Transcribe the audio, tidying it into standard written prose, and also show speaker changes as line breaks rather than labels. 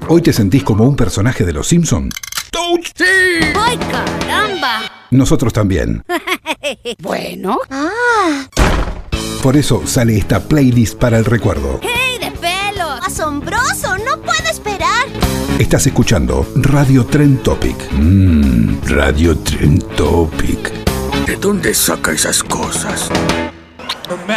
¿Hoy te sentís como un personaje de Los Simpson?
¡Touch! ¡Sí!
¡Ay, caramba!
Nosotros también.
Bueno.
Por eso sale esta playlist para el recuerdo.
¡Hey, de pelos!
¡Asombroso! ¡No puedo esperar!
Estás escuchando Radio Trend Topic. Radio Trend Topic.
¿De dónde saca esas cosas?